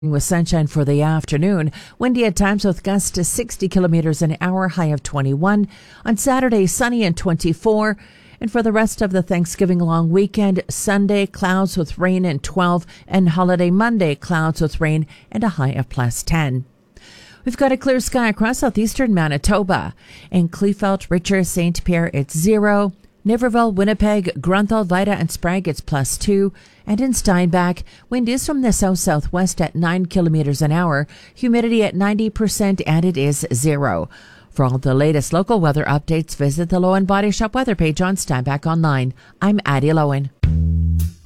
With sunshine for the afternoon. Windy at times with gusts to 60 kilometers an hour, high of 21. On Saturday, sunny and 24. And for the rest of the Thanksgiving long weekend, Sunday, clouds with rain and 12. And holiday Monday, clouds with rain and a high of plus 10. We've got a clear sky across southeastern Manitoba. In Kleefeld, Richard, St. Pierre, it's 0. Niverville, Winnipeg, Grunthal, Vida, and Sprague, it's plus 2. And in Steinbach, wind is from the south-southwest at 9 kilometers an hour, humidity at 90%, and it is 0. For all the latest local weather updates, visit the Lowen Body Shop weather page on Steinbach Online. I'm Addie Lowen.